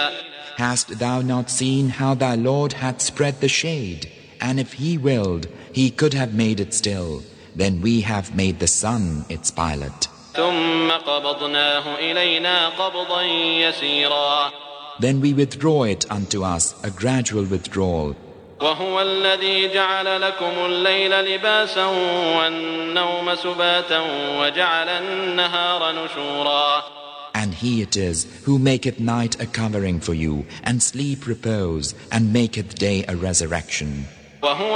Hast thou not seen how thy Lord hath spread the shade? And if He willed, He could have made it still. Then we have made the sun its pilot. ثم قبضناه إلينا قبضا يسيرا. Then we withdraw it unto us, a gradual withdrawal. وهو الذي جعل لكم الليل لباسا والنوم سباتا وجعل النهار نشورا. And He it is who maketh night a covering for you, and sleep repose, and maketh day a resurrection.